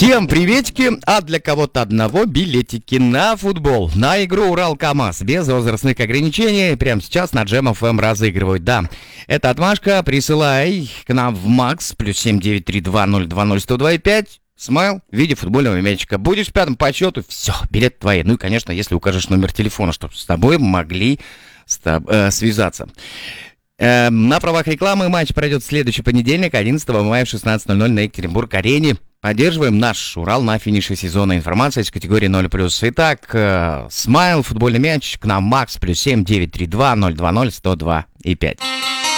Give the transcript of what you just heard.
Всем приветики, а для кого-то одного билетики на футбол, на игру Урал-КамАЗ без возрастных ограничений. Прямо сейчас на Джем ФМ разыгрывают, да. Это отмашка, присылай к нам в МАКС, +7 932 020 125. Смайл в виде футбольного мячика. Будешь пятым по счету, все, билет твои. Ну и, конечно, если укажешь номер телефона, чтобы с тобой могли связаться. На правах рекламы матч пройдет в следующий понедельник, 11 мая в 16:00 на Екатеринбург-арене. Поддерживаем наш Урал на финише сезона. Информация из категории 0+. Итак, Смайл, футбольный мяч, к нам МАКС, +7 932 020 102 и 5.